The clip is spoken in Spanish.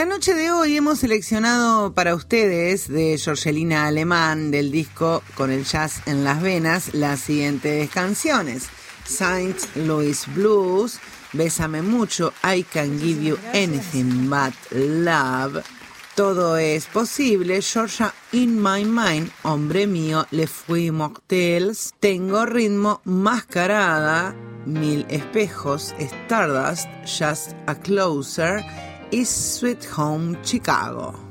En la noche de hoy hemos seleccionado para ustedes de Jorgelina Alemán, del disco Con el Jazz en las Venas, las siguientes canciones: Saint Louis Blues, Bésame Mucho, I Can Give You Anything But Love, Todo es Posible, Georgia in My Mind, Hombre Mío, Le Fui Mortels, Tengo Ritmo, Mascarada, Mil Espejos, Stardust, Just a Closer y Sweet Home Chicago.